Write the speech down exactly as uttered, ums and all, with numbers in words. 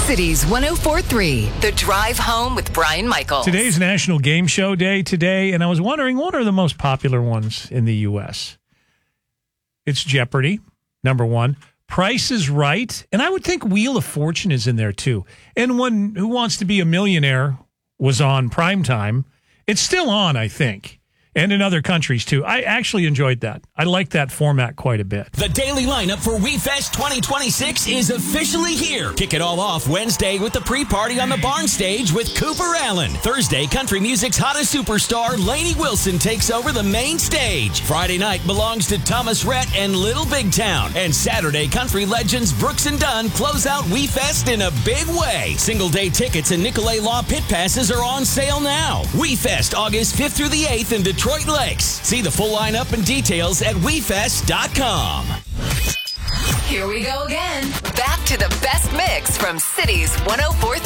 Cities one oh four point three, The Drive Home with Brian Michaels. Today's National Game Show Day today, and I was wondering, what are the most popular ones in the U S? It's Jeopardy, number one. Price is Right, and I would think Wheel of Fortune is in there too. And when Who Wants to Be a Millionaire was on primetime, it's still on, I think. And in other countries, too. I actually enjoyed that. I like that format quite a bit. The daily lineup for WeFest twenty twenty-six is officially here. Kick it all off Wednesday with the pre-party on the barn stage with Cooper Allen. Thursday, country music's hottest superstar, Lainey Wilson, takes over the main stage. Friday night belongs to Thomas Rhett and Little Big Town. And Saturday, country legends Brooks and Dunn close out WeFest in a big way. Single-day tickets and Nicolay Law pit passes are on sale now. WeFest, August fifth through the eighth in Detroit. Detroit Lakes. See the full lineup and details at we fest dot com. Here we go again. Back to the best mix from Cities one oh four point